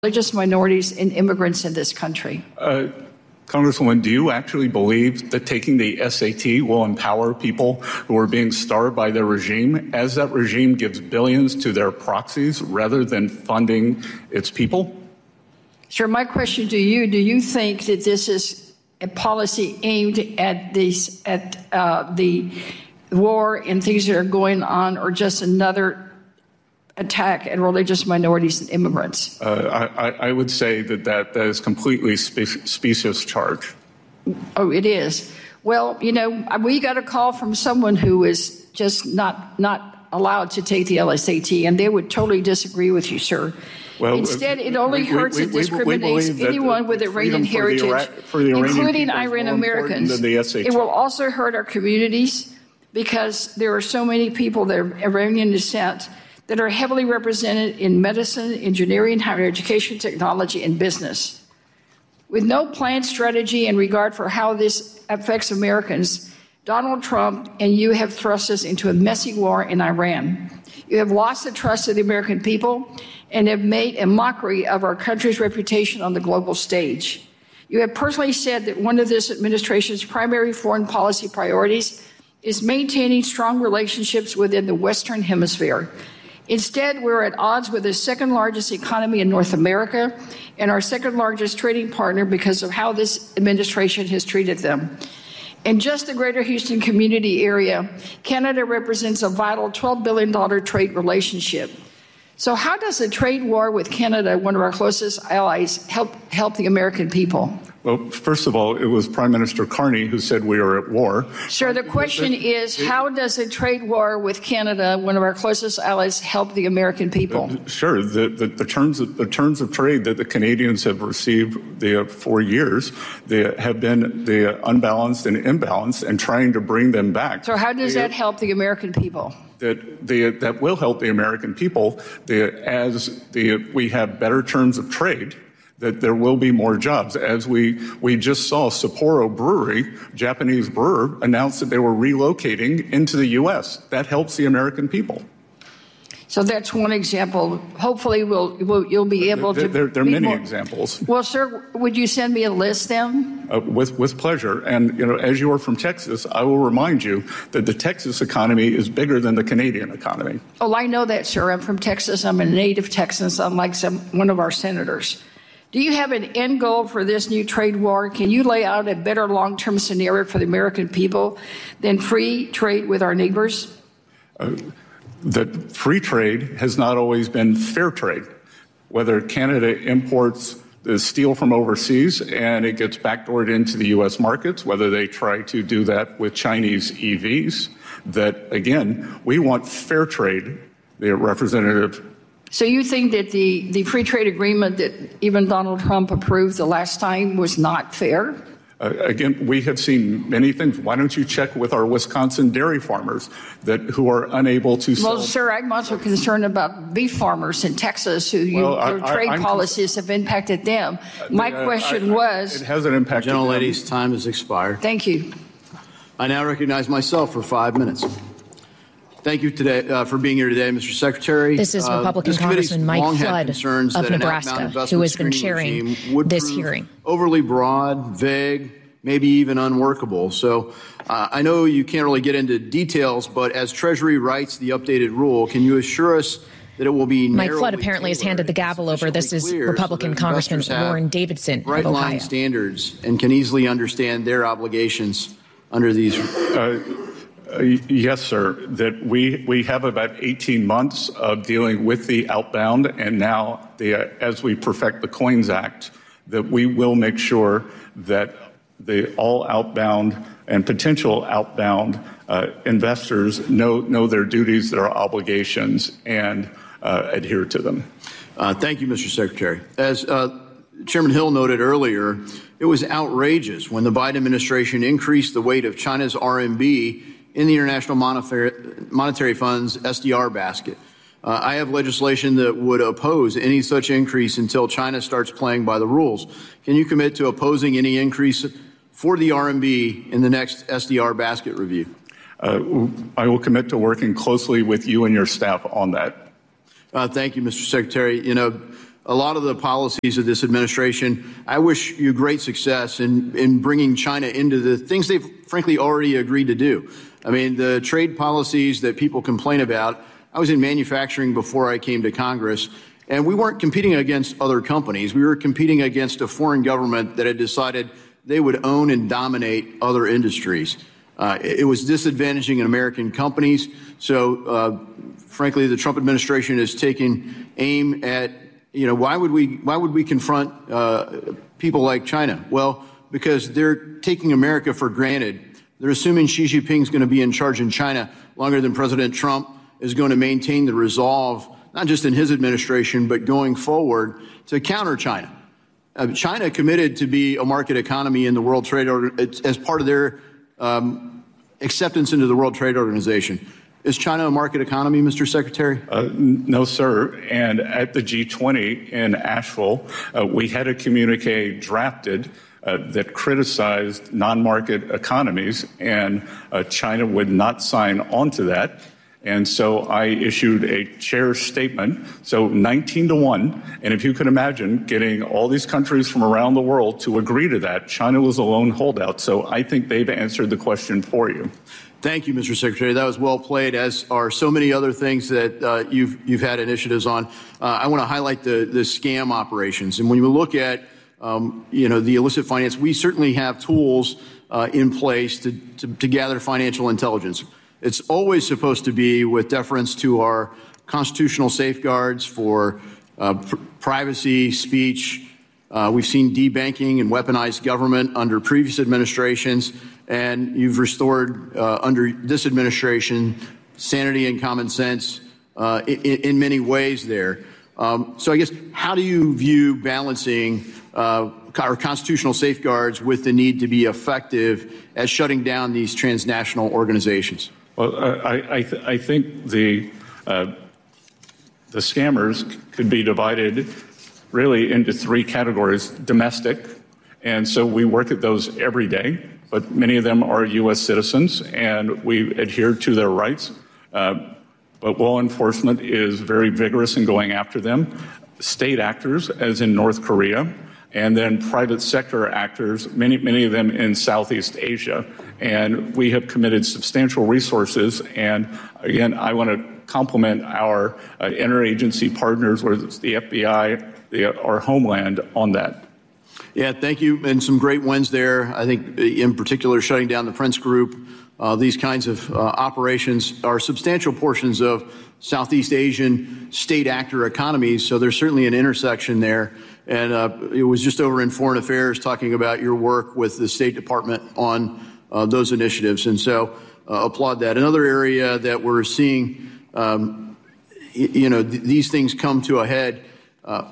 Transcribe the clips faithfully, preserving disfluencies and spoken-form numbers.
religious minorities and immigrants in this country. Uh, Congresswoman, do you actually believe that taking the S A T will empower people who are being starved by their regime, as that regime gives billions to their proxies rather than funding its people? Sure. My question to you, do you think that this is a policy aimed at these, at uh, the war and things that are going on, or just another attack at religious minorities and immigrants? Uh, I, I would say that that, that is completely spe- specious charge. Oh, it is. Well, you know, we got a call from someone who is just not not allowed to take the L S A T, and they would totally disagree with you, sir. Well, Instead, it only we, hurts we, and discriminates we, we anyone with Iranian heritage, Ira- including Iranian Americans. It will also hurt our communities because there are so many people that are Iranian descent that are heavily represented in medicine, engineering, higher education, technology, and business. With no planned strategy in regard for how this affects Americans, Donald Trump and you have thrust us into a messy war in Iran. You have lost the trust of the American people and have made a mockery of our country's reputation on the global stage. You have personally said that one of this administration's primary foreign policy priorities is maintaining strong relationships within the Western Hemisphere. Instead, we're at odds with the second largest economy in North America and our second largest trading partner because of how this administration has treated them. In just the greater Houston community area, Canada represents a vital twelve billion dollars trade relationship. So how does a trade war with Canada, one of our closest allies, help help the American people? Well, first of all, it was Prime Minister Carney who said we are at war. Sir, the question is, how does a trade war with Canada, one of our closest allies, help the American people? Sure. The, the, the terms of the terms of trade that the Canadians have received the, for years, they have been the unbalanced and imbalanced, and trying to bring them back. So how does they, that help the American people? That the, that will help the American people the, as the, we have better terms of trade, that there will be more jobs. As we, we just saw Sapporo Brewery, Japanese brewer, announced that they were relocating into the U S. That helps the American people. So that's one example. Hopefully we'll, we'll you'll be able there, to... There, there are many more. examples. Well, sir, would you send me a list then? Uh, with, with pleasure. And, you know, as you are from Texas, I will remind you that the Texas economy is bigger than the Canadian economy. Oh, I know that, sir. I'm from Texas. I'm a native Texan, unlike some, one of our senators. Do you have an end goal for this new trade war? Can you lay out a better long-term scenario for the American people than free trade with our neighbors? Uh, that free trade has not always been fair trade. Whether Canada imports the steel from overseas and it gets backdoored into the U S markets, whether they try to do that with Chinese E Vs, that, again, we want fair trade, the representative. So you think that the, the free trade agreement that even Donald Trump approved the last time was not fair? Uh, again, we have seen many things. Why don't you check with our Wisconsin dairy farmers that who are unable to sell? Well, sir, I'm also concerned about beef farmers in Texas who you, well, your I, trade I, policies have impacted them. My uh, question I, I, was... It hasn't impacted them. Gentlelady's time has expired. Thank you. I now recognize myself for five minutes. Thank you today uh, for being here today, Mister Secretary. This is Republican uh, Congressman Mike Flood of Nebraska, who has been chairing this hearing. Overly broad, vague, maybe even unworkable. So uh, I know you can't really get into details, but as Treasury writes the updated rule, can you assure us that it will be Mike Flood apparently has handed the gavel over. This is Republican so Congressman Warren Davidson of Ohio. Right-line standards and can easily understand their obligations under these. Uh, Uh, yes, sir. That we we have about eighteen months of dealing with the outbound, and now the, uh, as we perfect the COINS Act, that we will make sure that the all outbound and potential outbound uh, investors know know their duties, their obligations, and uh, adhere to them. Uh, thank you, Mister Secretary. As uh, Chairman Hill noted earlier, it was outrageous when the Biden administration increased the weight of China's R M B in the International Monetary Fund's S D R basket. Uh, I have legislation that would oppose any such increase until China starts playing by the rules. Can you commit to opposing any increase for the R M B in the next S D R basket review? Uh, I will commit to working closely with you and your staff on that. Uh, thank you, Mister Secretary. You know, a lot of the policies of this administration. I wish you great success in, in bringing China into the things they've frankly already agreed to do. I mean, the trade policies that people complain about, I was in manufacturing before I came to Congress, and we weren't competing against other companies. We were competing against a foreign government that had decided they would own and dominate other industries. Uh, it was disadvantaging American companies. So, uh, frankly, the Trump administration is taking aim at, you know, why would we why would we confront uh, people like China? Well, because they're taking America for granted. They're assuming Xi Jinping is going to be in charge in China longer than President Trump is going to maintain the resolve, not just in his administration, but going forward to counter China. Uh, China committed to be a market economy in the World Trade Order as part of their um, acceptance into the World Trade Organization. Is China a market economy, Mister Secretary? Uh, no, sir. And at the G twenty in Asheville, uh, we had a communique drafted uh, that criticized non-market economies, and uh, China would not sign on to that. And so I issued a chair statement, so nineteen to one. And if you can imagine getting all these countries from around the world to agree to that, China was a lone holdout. So I think they've answered the question for you. Thank you, Mister Secretary. That was well played, as are so many other things that uh, you've you've had initiatives on. Uh, I want to highlight the the scam operations. And when you look at um, you know the illicit finance, we certainly have tools uh, in place to, to to gather financial intelligence. It's always supposed to be with deference to our constitutional safeguards for uh, pr- privacy, speech. Uh, we've seen debanking and weaponized government under previous administrations, and you've restored uh, under this administration sanity and common sense uh, in, in many ways there. Um, so I guess, how do you view balancing uh, our constitutional safeguards with the need to be effective at shutting down these transnational organizations? Well, I, I, th- I think the uh, the scammers could be divided really into three categories: domestic, and so we work at those every day, but many of them are U S citizens, and we adhere to their rights. Uh, but law enforcement is very vigorous in going after them. State actors, as in North Korea, and then private sector actors, many, many of them in Southeast Asia. And we have committed substantial resources. And again, I want to compliment our uh, interagency partners, whether it's the F B I, the, our Homeland, on that. Yeah, thank you. And some great wins there. I think in particular, shutting down the Prince Group, uh, these kinds of uh, operations are substantial portions of Southeast Asian state actor economies. So there's certainly an intersection there. And uh, it was just over in Foreign Affairs talking about your work with the State Department on uh, those initiatives. And so uh, applaud that. Another area that we're seeing, um, y- you know, th- these things come to a head uh,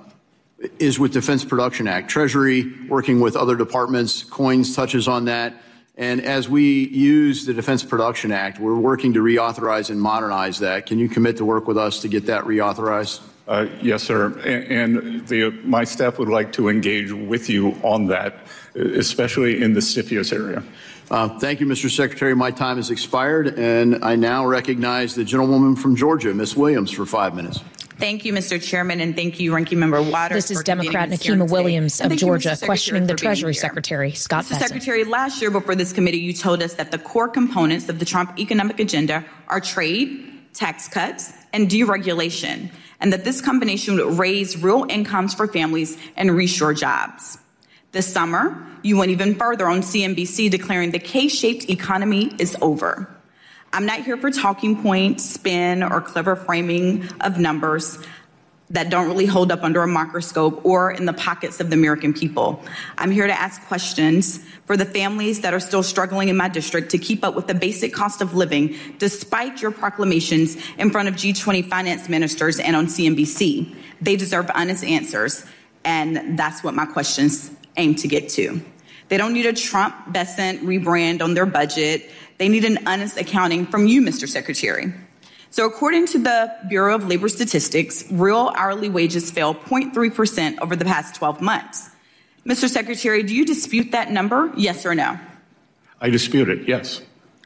is with Defense Production Act. Treasury working with other departments, COINS touches on that. And as we use the Defense Production Act, we're working to reauthorize and modernize that. Can you commit to work with us to get that reauthorized? Uh, yes, sir. And, and the, my staff would like to engage with you on that, especially in the CFIUS area. Uh, thank you, Mister Secretary. My time has expired, and I now recognize the gentlewoman from Georgia, Miz Williams, for five minutes. Thank you, Mister Chairman, and thank you, Ranking Member Waters. This is Democrat Nikema Williams of Georgia questioning the Treasury Secretary, Scott Bessent. Mister Secretary, last year before this committee, you told us that the core components of the Trump economic agenda are trade, tax cuts, and deregulation, and that this combination would raise real incomes for families and reshore jobs. This summer, you went even further on C N B C, declaring the K-shaped economy is over. I'm not here for talking points, spin, or clever framing of numbers that don't really hold up under a microscope or in the pockets of the American people. I'm here to ask questions for the families that are still struggling in my district to keep up with the basic cost of living, despite your proclamations in front of G twenty finance ministers and on C N B C. They deserve honest answers, and that's what my questions aim to get to. They don't need a Trump-Bessent rebrand on their budget. They need an honest accounting from you, Mister Secretary. So according to the Bureau of Labor Statistics, real hourly wages fell zero point three percent over the past twelve months. Mister Secretary, do you dispute that number, yes or no? I dispute it, yes.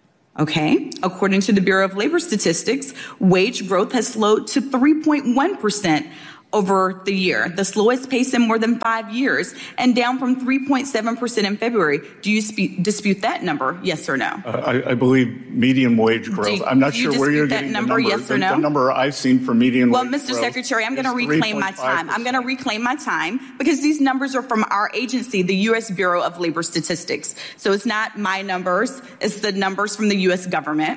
Okay. According to the Bureau of Labor Statistics, wage growth has slowed to three point one percent over the year, the slowest pace in more than five years, and down from three point seven percent in February. Do you spe- dispute that number, yes or no? Uh, I, I believe median wage growth. Do, I'm not do sure you where you're that getting number, the number. yes or the, no? The number I've seen for median well, wage Mister growth Secretary, I'm going to reclaim my time. I'm going to reclaim my time because these numbers are from our agency, the U S Bureau of Labor Statistics. So it's not my numbers. It's the numbers from the U S government.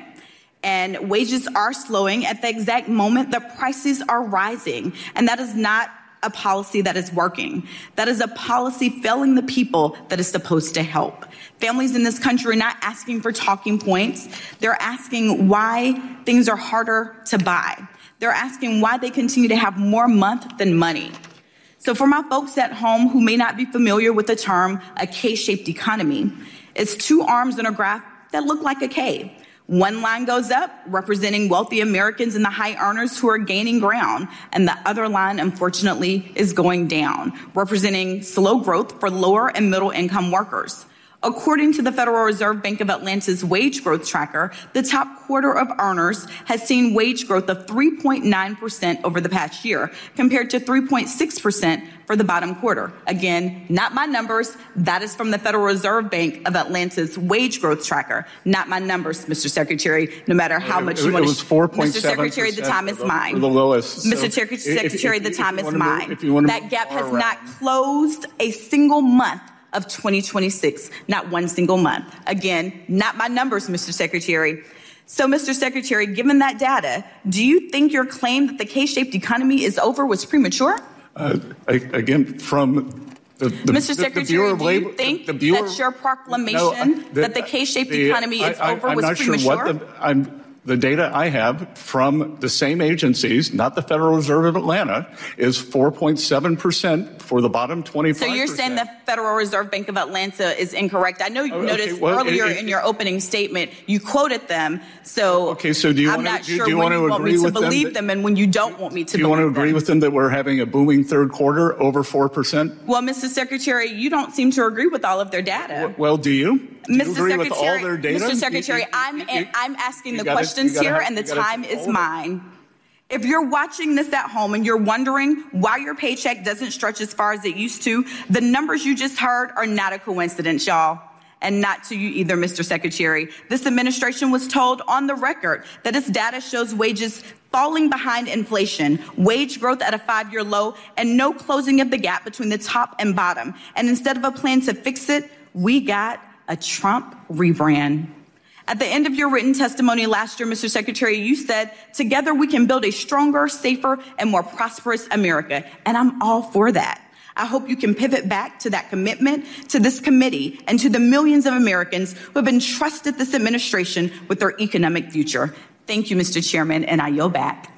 And wages are slowing at the exact moment the prices are rising. And that is not a policy that is working. That is a policy failing the people that is supposed to help. Families in this country are not asking for talking points. They're asking why things are harder to buy. They're asking why they continue to have more month than money. So for my folks at home who may not be familiar with the term a K-shaped economy, it's two arms in a graph that look like a K. One line goes up, representing wealthy Americans and the high earners who are gaining ground, and the other line, unfortunately, is going down, representing slow growth for lower and middle income workers. According to the Federal Reserve Bank of Atlanta's wage growth tracker, the top quarter of earners has seen wage growth of three point nine percent over the past year, compared to three point six percent for the bottom quarter. Again, not my numbers. That is from the Federal Reserve Bank of Atlanta's wage growth tracker. Not my numbers, Mister Secretary, no matter how much you want to. It was four point seven percent. Mister Secretary, the time is mine. The lowest. Mister So Secretary, if, if, the time if is move, mine. That gap has around. not closed a single month of twenty twenty-six, not one single month. Again, not my numbers, Mister Secretary. So, Mister Secretary, given that data, do you think your claim that the K-shaped economy is over was premature? Uh, again, from the, the, Mister the, Secretary, the Bureau of do Labor, you think the, the Bureau, that your proclamation no, I, the, that the K-shaped the, economy is I, I, over I'm was not premature? Sure what the, I'm, the data I have from the same agencies, not the Federal Reserve of Atlanta, is four point seven percent for the bottom twenty-five percent. So you're saying the Federal Reserve Bank of Atlanta is incorrect. I know you okay, noticed well, earlier it, it, in your opening statement, you quoted them. So, okay, so do you I'm want not to, sure do you when want to you want agree me to with believe them, that, them and when you don't want me to do you believe want to agree them. with them that we're having a booming third quarter over four percent? Well, Mister Secretary, you don't seem to agree with all of their data. Well, do you? Do you Mister agree Secretary, with all their data? Mister Secretary, you, you, I'm, you, I'm asking the gotta, questions here, have, and the gotta, time is mine. If you're watching this at home and you're wondering why your paycheck doesn't stretch as far as it used to, the numbers you just heard are not a coincidence, y'all. And not to you either, Mister Secretary. This administration was told on the record that its data shows wages falling behind inflation, wage growth at a five-year low, and no closing of the gap between the top and bottom. And instead of a plan to fix it, we got a Trump rebrand. At the end of your written testimony last year, Mister Secretary, you said, together we can build a stronger, safer, and more prosperous America. And I'm all for that. I hope you can pivot back to that commitment to this committee and to the millions of Americans who have entrusted this administration with their economic future. Thank you, Mister Chairman, and I yield back.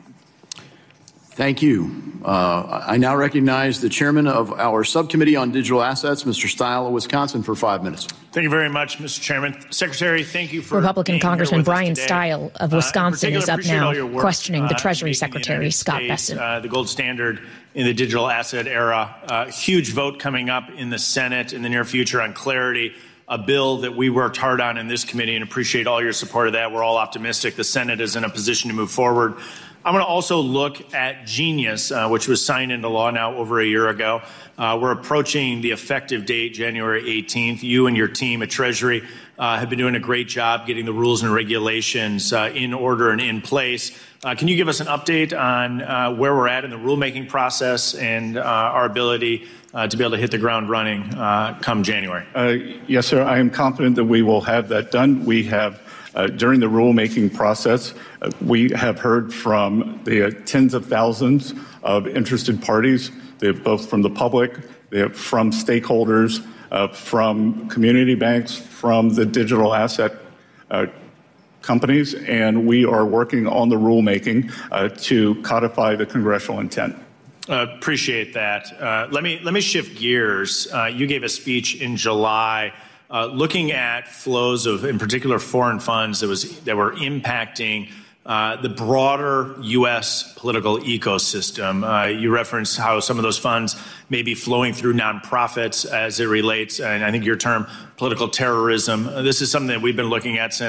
Thank you. Uh, I now recognize the chairman of our subcommittee on digital assets, Mister Stiles of Wisconsin, for five minutes. Thank you very much, Mister Chairman. Secretary, thank you for Republican being Congressman here with Brian us today. Stiles of Wisconsin uh, is up now, work, questioning the uh, Treasury Secretary, the Scott States, Bessent. Uh, the gold standard in the digital asset era. Uh, huge vote coming up in the Senate in the near future on clarity, a bill that we worked hard on in this committee and appreciate all your support of that. We're all optimistic the Senate is in a position to move forward. I'm going to also look at Genius, uh, which was signed into law now over a year ago. Uh, we're approaching the effective date, January eighteenth. You and your team at Treasury uh, have been doing a great job getting the rules and regulations uh, in order and in place. Uh, can you give us an update on uh, where we're at in the rulemaking process and uh, our ability uh, to be able to hit the ground running uh, come January? Uh, yes, sir. I am confident that we will have that done. We have Uh, during the rulemaking process, uh, we have heard from the uh, tens of thousands of interested parties, they have both from the public, they have from stakeholders, uh, from community banks, from the digital asset uh, companies, and we are working on the rulemaking uh, to codify the congressional intent. Uh, appreciate that. Uh, let me let me shift gears. Uh, you gave a speech in July Uh, looking at flows of, in particular, foreign funds that was that were impacting uh, the broader U S political ecosystem. Uh, you referenced how some of those funds may be flowing through nonprofits as it relates, and I think your term, political terrorism. Uh, this is something that we've been looking at since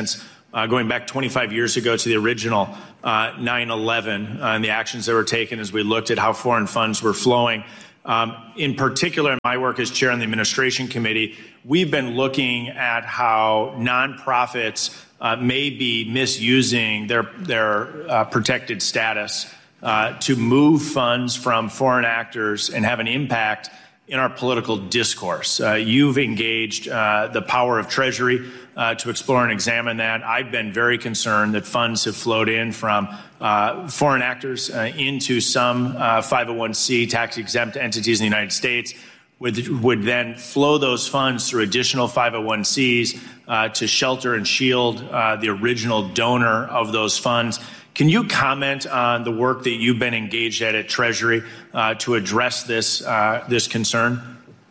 uh, going back twenty-five years ago to the original uh, nine eleven uh, and the actions that were taken as we looked at how foreign funds were flowing. Um, in particular, in my work as chair on the administration committee, we've been looking at how nonprofits uh, may be misusing their, their uh, protected status uh, to move funds from foreign actors and have an impact in our political discourse. Uh, you've engaged uh, the power of Treasury uh, to explore and examine that. I've been very concerned that funds have flowed in from uh, foreign actors uh, into some uh, five oh one c tax-exempt entities in the United States, would, would then flow those funds through additional five oh one c's uh, to shelter and shield uh, the original donor of those funds. Can you comment on the work that you've been engaged at at Treasury uh, to address this uh, this concern?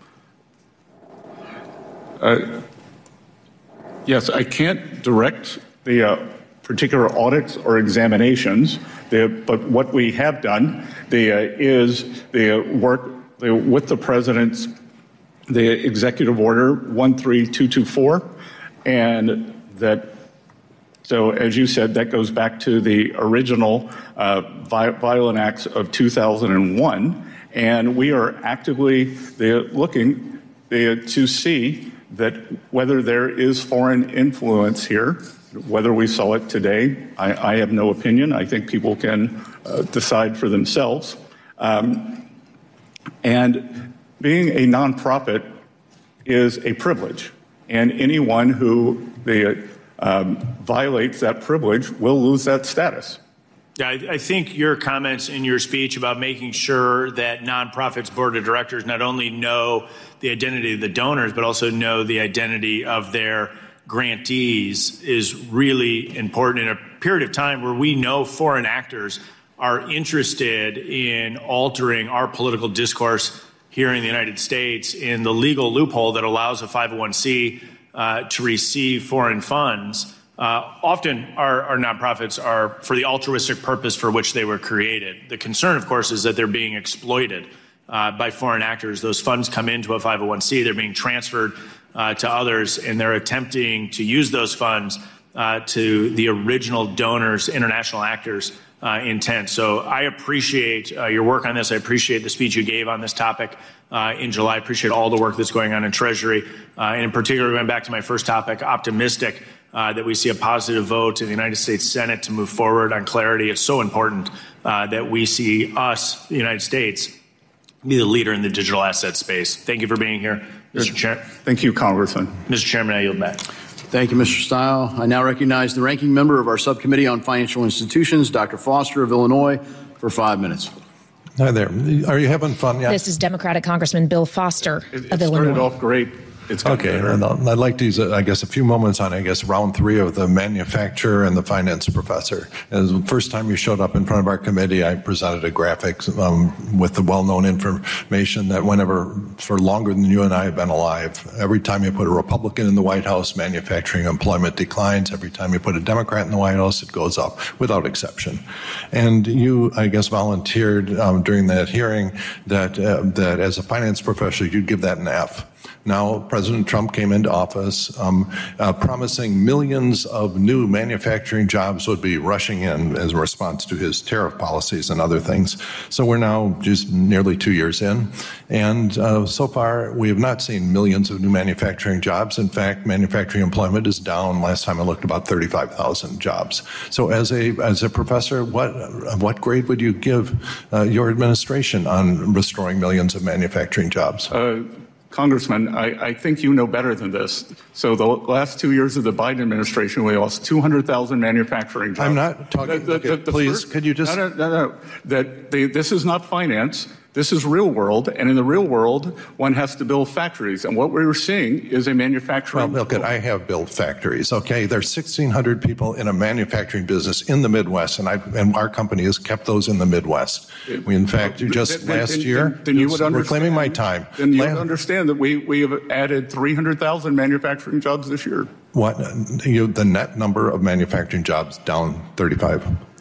Uh, yes, I can't direct the uh, particular audits or examinations, the, but what we have done the, uh, is the work the, with the President's the Executive Order one three two two four, and that. So, as you said, that goes back to the original uh, violent acts of two thousand one, and we are actively uh, looking uh, to see that whether there is foreign influence here, whether we saw it today, I, I have no opinion. I think people can uh, decide for themselves. Um, and being a nonprofit is a privilege, and anyone who the Um, violates that privilege will lose that status. Yeah, I, I think your comments in your speech about making sure that nonprofits' board of directors not only know the identity of the donors, but also know the identity of their grantees is really important in a period of time where we know foreign actors are interested in altering our political discourse here in the United States in the legal loophole that allows a five oh one c Uh, to receive foreign funds. Uh, often our, our nonprofits are for the altruistic purpose for which they were created. The concern, of course, is that they're being exploited uh, by foreign actors. Those funds come into a five oh one c, they're being transferred uh, to others, and they're attempting to use those funds uh, to the original donors, international actors' uh, intent. So I appreciate uh, your work on this. I appreciate the speech you gave on this topic Uh, in July. I appreciate all the work that's going on in Treasury. Uh, and in particular, going back to my first topic, optimistic uh, that we see a positive vote in the United States Senate to move forward on clarity. It's so important uh, that we see us, the United States, be the leader in the digital asset space. Thank you for being here, Mister Chair. Thank you, Congressman. Mister Chairman, I yield back. Thank you, Mister Stile. I now recognize the ranking member of our subcommittee on financial institutions, Doctor Foster of Illinois, for five minutes. Hi there. Are you having fun yet? This is Democratic Congressman Bill Foster it, it of Illinois. It started off great. It's okay, and I'd like to use, I guess, a few moments on, I guess, round three of the manufacturer and the finance professor. As the first time you showed up in front of our committee, I presented a graphic um, with the well-known information that whenever, for longer than you and I have been alive, every time you put a Republican in the White House, manufacturing employment declines. Every time you put a Democrat in the White House, it goes up, without exception. And you, I guess, volunteered um, during that hearing that, uh, that as a finance professor, you'd give that an F. Now, President Trump came into office um, uh, promising millions of new manufacturing jobs would be rushing in as a response to his tariff policies and other things. So we're now just nearly two years in, and uh, so far we have not seen millions of new manufacturing jobs. In fact, manufacturing employment is down. Last time I looked, about thirty-five thousand jobs. So as a as a professor, what what grade would you give uh, your administration on restoring millions of manufacturing jobs? Uh, Congressman, I, I think you know better than this. So the last two years of the Biden administration, we lost two hundred thousand manufacturing jobs. I'm not talking, the, the, okay, the, the please, first, could you just... No, no, no, no. That the, this is not finance. This is real world, and in the real world, one has to build factories. And what we're seeing is a manufacturing... Well, look, I have built factories, okay? There's sixteen hundred people in a manufacturing business in the Midwest, and, I, and our company has kept those in the Midwest. We, in fact, just then, last then, year, then, then you would we're claiming my time. Then you last, would understand that we, we have added three hundred thousand manufacturing jobs this year. What? You, the net number of manufacturing jobs down thirty-five.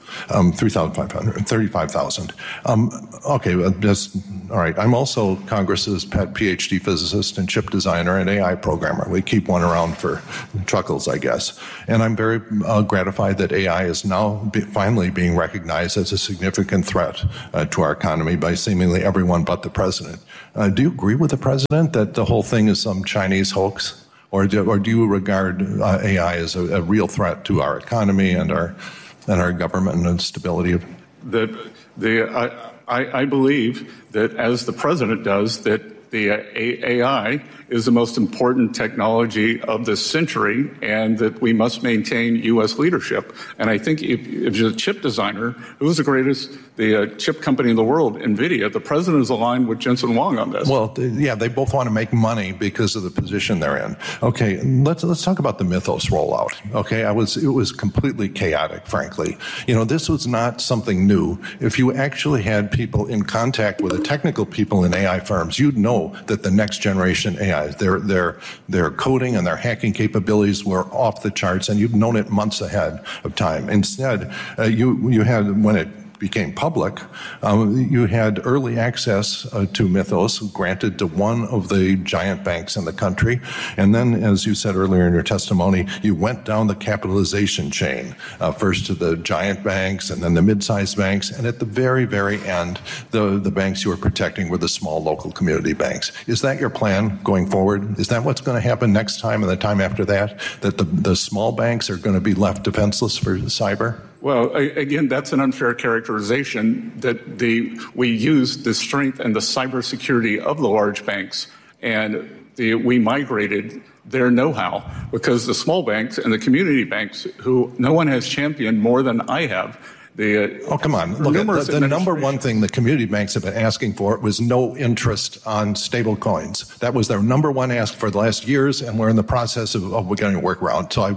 Um, three thousand five hundred, thirty-five thousand. Um, okay, that's all right. I'm also Congress's pet PhD physicist and chip designer and A I programmer. We keep one around for chuckles, I guess. And I'm very uh, gratified that A I is now be, finally being recognized as a significant threat uh, to our economy by seemingly everyone but the president. Uh, do you agree with the president that the whole thing is some Chinese hoax? Or do, or do you regard uh, A I as a, a real threat to our economy and our and our government and stability of the the I, I believe that, as the president does, that the A I is the most important technology of this century, and that we must maintain U S leadership. And I think if, if you're a chip designer, who's the greatest, the uh, chip company in the world, NVIDIA, the president is aligned with Jensen Huang on this. Well, yeah, they both want to make money because of the position they're in. Okay, let's let's talk about the Mythos rollout. Okay, I was it was completely chaotic, frankly. You know, this was not something new. If you actually had people in contact with the technical people in A I firms, you'd know that the next generation A I, their their their coding and their hacking capabilities were off the charts, and you'd known it months ahead of time. Instead, uh, you you had, when it became public, um, you had early access uh, to Mythos granted to one of the giant banks in the country. And then, as you said earlier in your testimony, you went down the capitalization chain, uh, first to the giant banks and then the mid-sized banks. And at the very, very end, the, the banks you were protecting were the small local community banks. Is that your plan going forward? Is that what's going to happen next time and the time after that, that the, the small banks are going to be left defenseless for cyber? Well, again, that's an unfair characterization that the we use the strength and the cybersecurity of the large banks, and the, we migrated their know-how, because the small banks and the community banks, who no one has championed more than I have. The, uh, oh, come on. Look, the, the number one thing the community banks have been asking for was no interest on stable coins. That was their number one ask for the last years, and we're in the process of, of getting a workaround. So I,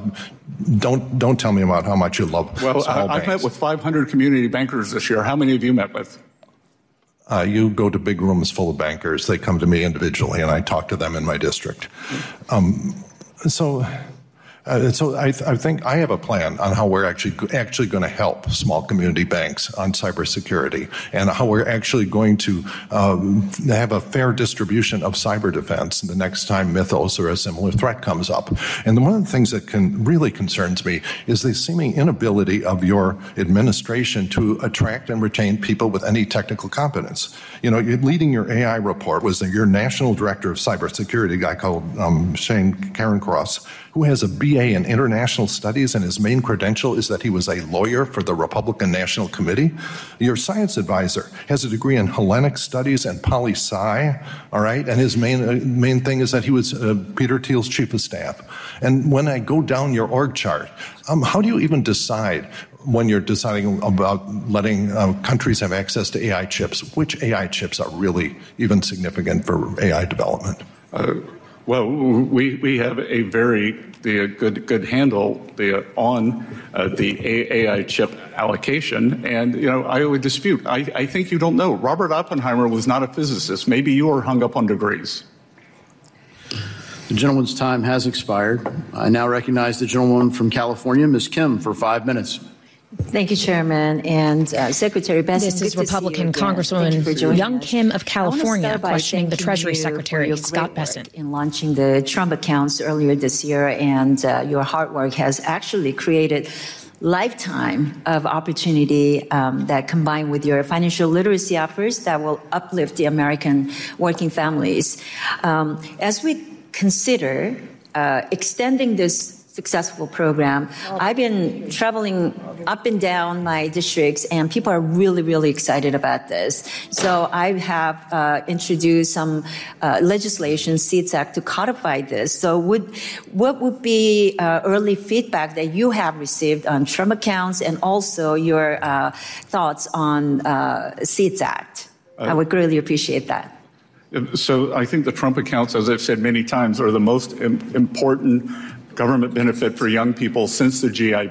don't don't tell me about how much you love well, small I, banks. I've met with five hundred community bankers this year. How many have you met with? Uh, you go to big rooms full of bankers. They come to me individually, and I talk to them in my district. Um, so... Uh, so I, th- I think I have a plan on how we're actually actually going to help small community banks on cybersecurity, and how we're actually going to um, have a fair distribution of cyber defense the next time Mythos or a similar threat comes up. And one of the things that can really concerns me is the seeming inability of your administration to attract and retain people with any technical competence. You know, leading your A I report was your national director of cybersecurity, a guy called um, Shane Cairncross, who has a B A in international studies, and his main credential is that he was a lawyer for the Republican National Committee. Your science advisor has a degree in Hellenic studies and poli-sci, all right? And his main uh, main thing is that he was uh, Peter Thiel's chief of staff. And when I go down your org chart, um, how do you even decide, when you're deciding about letting uh, countries have access to A I chips, which A I chips are really even significant for A I development? Uh, Well, we, we have a very the, good good handle the, on uh, the A I chip allocation, and you know I would dispute. I, I think you don't know. Robert Oppenheimer was not a physicist. Maybe you are hung up on degrees. The gentleman's time has expired. I now recognize the gentlewoman from California, Miz Kim, for five minutes. Thank you, Chairman. And uh, Secretary Benson. This is Republican Congresswoman Young Kim of California questioning the Treasury Secretary, Scott Bessent. In launching the Trump accounts earlier this year, and uh, your hard work has actually created lifetime of opportunity um, that, combined with your financial literacy efforts, that will uplift the American working families. Um, as we consider uh, extending this successful program, I've been traveling up and down my districts, and people are really, really excited about this. So I have uh, introduced some uh, legislation, SEATS Act, to codify this. So would, what would be uh, early feedback that you have received on Trump accounts, and also your uh, thoughts on uh, SEATS Act? Uh, I would greatly appreciate that. So I think the Trump accounts, as I've said many times, are the most im- important government benefit for young people since the G I Bill.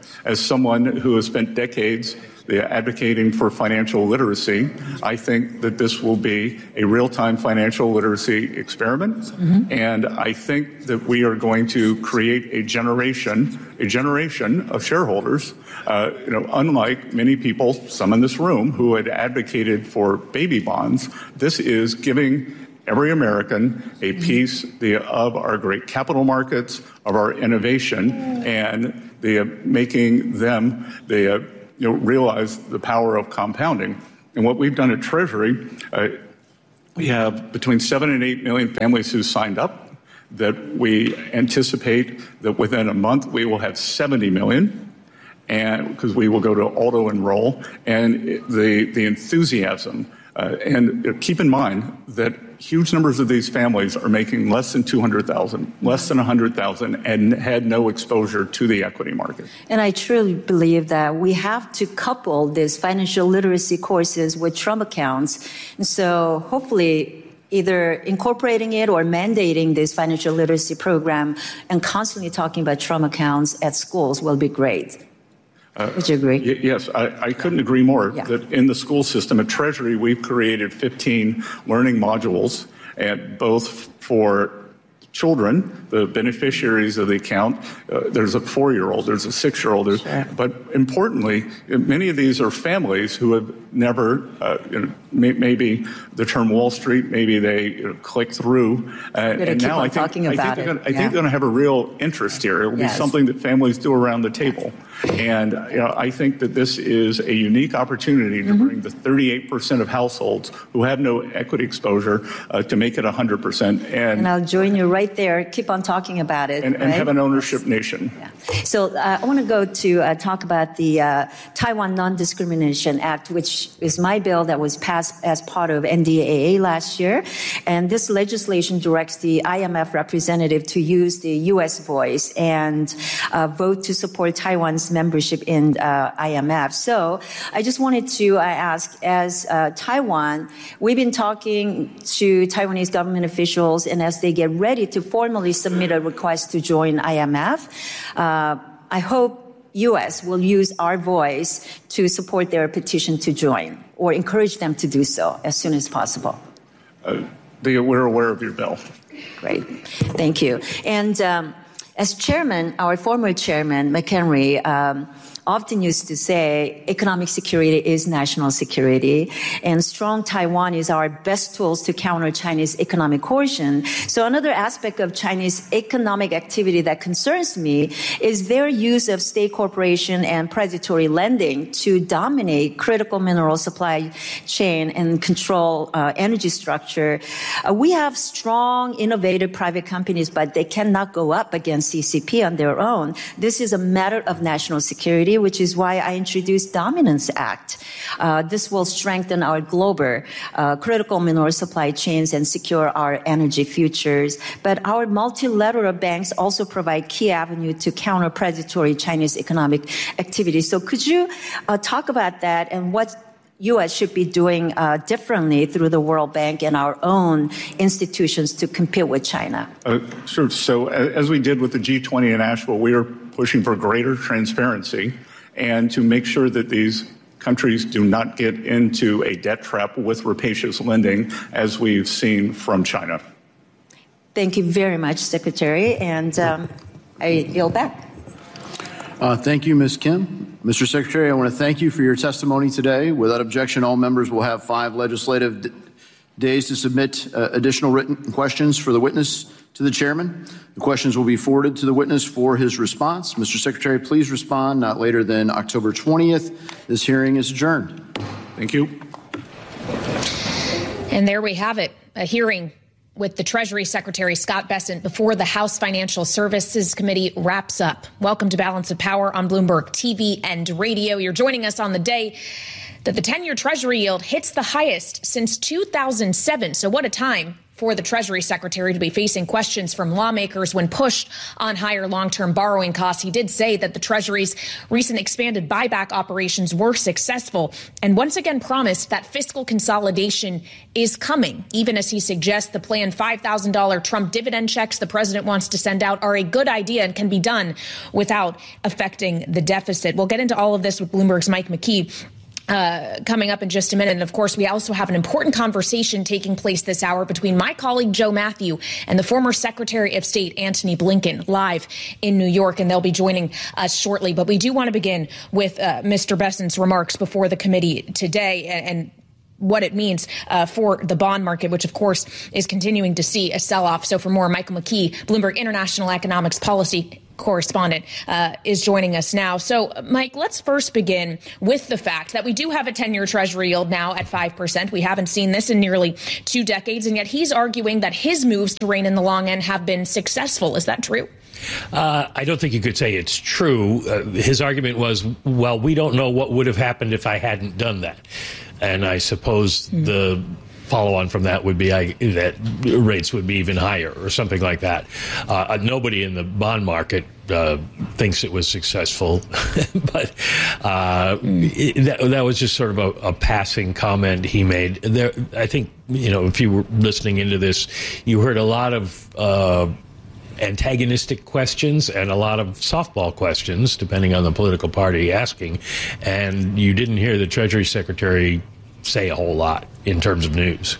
As someone who has spent decades advocating for financial literacy, I think that this will be a real-time financial literacy experiment. Mm-hmm. And I think that we are going to create a generation, a generation of shareholders, uh, you know, unlike many people, some in this room, who had advocated for baby bonds. This is giving every American a piece the, of our great capital markets, of our innovation, and the uh, making them the uh, you know, realize the power of compounding. And what we've done at Treasury, uh, we have between seven and eight million families who signed up, that we anticipate that within a month we will have seventy million, and because we will go to auto enroll, and the, the enthusiasm. Uh, and keep in mind that huge numbers of these families are making less than two hundred thousand dollars, less than one hundred thousand dollars, and had no exposure to the equity market. And I truly believe that we have to couple these financial literacy courses with Trump accounts. And so hopefully either incorporating it or mandating this financial literacy program and constantly talking about Trump accounts at schools will be great. Uh, Would you agree? Y- yes, I, I couldn't agree more. Yeah. That in the school system at Treasury, we've created fifteen learning modules, and both for children, the beneficiaries of the account. Uh, there's a four-year-old, there's a six-year-old. Sure. But importantly, many of these are families who have never, uh, you know, may, maybe the term Wall Street, maybe they you know, click through. Uh, and now I think, I think they're going yeah. to have a real interest here. It will yes. be something that families do around the table. And you know, I think that this is a unique opportunity to mm-hmm. bring the thirty-eight percent of households who have no equity exposure uh, to make it one hundred percent. And, and I'll join you right there. Keep on talking about it. And, right? and have an ownership nation. Yeah. So uh, I want to go to uh, talk about the uh, Taiwan Non-Discrimination Act, which is my bill that was passed as part of N D A A last year. And this legislation directs the I M F representative to use the U S voice and uh, vote to support Taiwan's membership in uh, I M F. So I just wanted to uh, ask, as uh, Taiwan, we've been talking to Taiwanese government officials, and as they get ready to formally submit a request to join I M F, uh, I hope U S will use our voice to support their petition to join, or encourage them to do so as soon as possible. Uh, we're aware of your bill. Great. Thank you. And um, as chairman, our former chairman, McHenry, um, often used to say economic security is national security, and strong Taiwan is our best tools to counter Chinese economic coercion. So another aspect of Chinese economic activity that concerns me is their use of state corporation and predatory lending to dominate critical mineral supply chain and control uh, energy structure. Uh, we have strong, innovative private companies, but they cannot go up against C C P on their own. This is a matter of national security, which is why I introduced Dominance Act. Uh, this will strengthen our global uh, critical mineral supply chains and secure our energy futures. But our multilateral banks also provide key avenue to counter predatory Chinese economic activity. So could you uh, talk about that and what U S should be doing uh, differently through the World Bank and our own institutions to compete with China? Uh, sure. So as we did with the G twenty in Asheville, we are pushing for greater transparency and to make sure that these countries do not get into a debt trap with rapacious lending, as we've seen from China. Thank you very much, Secretary. And um, I yield back. Uh, thank you, Miz Kim. Mister Secretary, I want to thank you for your testimony today. Without objection, all members will have five legislative d- days to submit uh, additional written questions for the witness to the chairman. The questions will be forwarded to the witness for his response. Mister Secretary, please respond not later than October twentieth. This hearing is adjourned. Thank you. And there we have it, a hearing with the Treasury Secretary Scott Bessent before the House Financial Services Committee wraps up. Welcome to Balance of Power on Bloomberg T V and radio. You're joining us on the day that the ten-year Treasury yield hits the highest since two thousand seven. So what a time for the Treasury Secretary to be facing questions from lawmakers when pushed on higher long-term borrowing costs. He did say that the Treasury's recent expanded buyback operations were successful and once again promised that fiscal consolidation is coming, even as he suggests the planned five thousand dollars Trump dividend checks the president wants to send out are a good idea and can be done without affecting the deficit. We'll get into all of this with Bloomberg's Mike McKee Uh, coming up in just a minute. And of course, we also have an important conversation taking place this hour between my colleague Joe Matthew and the former Secretary of State Antony Blinken live in New York, and they'll be joining us shortly. But we do want to begin with uh, Mister Bessent's remarks before the committee today and, and what it means uh, for the bond market, which, of course, is continuing to see a sell-off. So for more, Michael McKee, Bloomberg International Economics Policy correspondent, uh, is joining us now. So, Mike, let's first begin with the fact that we do have a ten-year Treasury yield now at five percent. We haven't seen this in nearly two decades, and yet he's arguing that his moves to rein in the long end have been successful. Is that true? Uh, I don't think you could say it's true. Uh, his argument was, well, we don't know what would have happened if I hadn't done that. And I suppose mm. the follow-on from that would be I, that rates would be even higher or something like that. Uh, nobody in the bond market uh, thinks it was successful, but uh, it, that, that was just sort of a, a passing comment he made. There, I think, you know, if you were listening into this, you heard a lot of uh, antagonistic questions and a lot of softball questions, depending on the political party asking, and you didn't hear the Treasury Secretary say a whole lot in terms of news.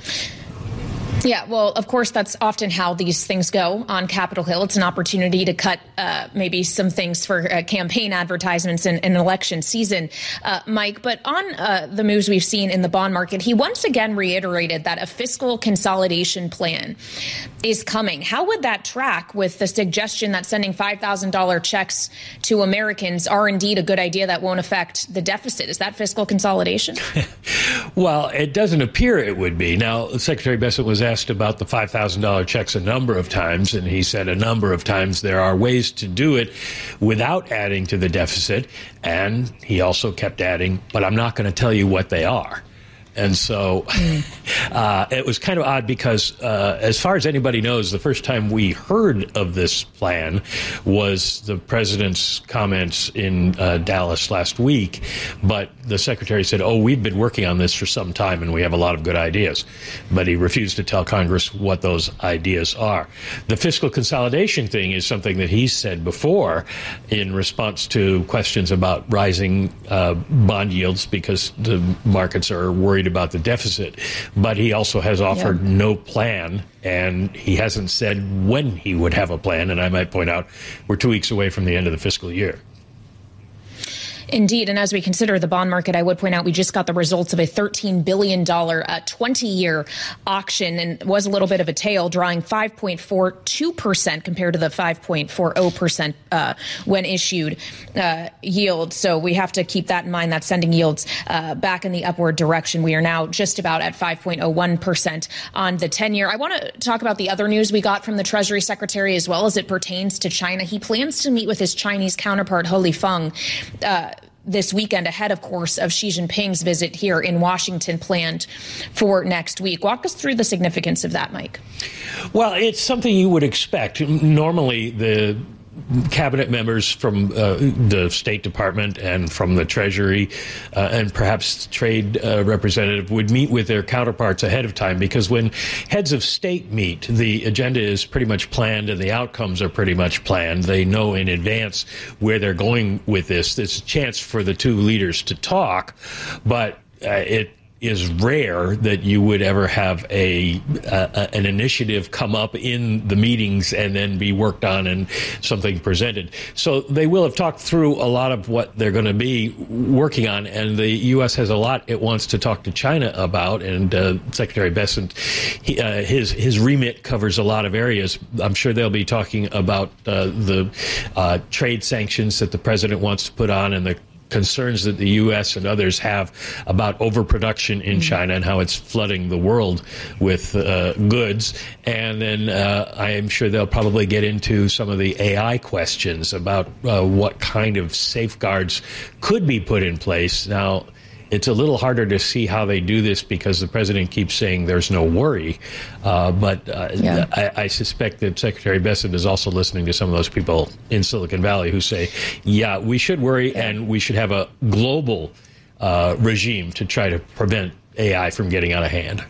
Yeah, well, of course, that's often how these things go on Capitol Hill. It's an opportunity to cut uh, maybe some things for uh, campaign advertisements in, in election season, uh, Mike. But on uh, the moves we've seen in the bond market, he once again reiterated that a fiscal consolidation plan is coming. How would that track with the suggestion that sending five thousand dollars checks to Americans are indeed a good idea that won't affect the deficit? Is that fiscal consolidation? Well, it doesn't appear it would be. Now, Secretary Bessent was asked about the five thousand dollars checks a number of times, and he said a number of times there are ways to do it without adding to the deficit. And he also kept adding, but I'm not going to tell you what they are. And so uh, it was kind of odd because uh, as far as anybody knows, the first time we heard of this plan was the president's comments in uh, Dallas last week. But the secretary said, oh, we've been working on this for some time and we have a lot of good ideas. But he refused to tell Congress what those ideas are. The fiscal consolidation thing is something that he said before in response to questions about rising uh, bond yields because the markets are worried about the deficit, but he also has offered yeah. no plan, and he hasn't said when he would have a plan. And I might point out, we're two weeks away from the end of the fiscal year. Indeed. And as we consider the bond market, I would point out we just got the results of a thirteen billion dollars uh, twenty-year auction, and was a little bit of a tail, drawing five point four two percent compared to the five point four zero percent uh, when issued uh, yield. So we have to keep that in mind. That's sending yields uh, back in the upward direction. We are now just about at five point zero one percent on the ten-year. I want to talk about the other news we got from the Treasury Secretary as well as it pertains to China. He plans to meet with his Chinese counterpart, He Lifeng, uh, this weekend, ahead, of course, of Xi Jinping's visit here in Washington planned for next week. Walk us through the significance of that, Mike. Well, it's something you would expect. Normally, the cabinet members from uh, the State Department and from the Treasury uh, and perhaps trade uh, representative would meet with their counterparts ahead of time, because when heads of state meet, the agenda is pretty much planned and the outcomes are pretty much planned. They know in advance where they're going with this. It's a chance for the two leaders to talk, but uh, it is rare that you would ever have a uh, an initiative come up in the meetings and then be worked on and something presented. So they will have talked through a lot of what they're going to be working on, and the U S has a lot it wants to talk to China about. And uh, Secretary Bessent, he, uh, his his remit covers a lot of areas. I'm sure they'll be talking about uh, the uh, trade sanctions that the president wants to put on and the concerns that the U S and others have about overproduction in China and how it's flooding the world with uh, goods. And then uh, I am sure they'll probably get into some of the A I questions about uh, what kind of safeguards could be put in place. Now, It's a little harder to see how they do this because the president keeps saying there's no worry. Uh, but uh, yeah. I, I suspect that Secretary Bessent is also listening to some of those people in Silicon Valley who say, yeah, we should worry and we should have a global uh, regime to try to prevent A I from getting out of hand.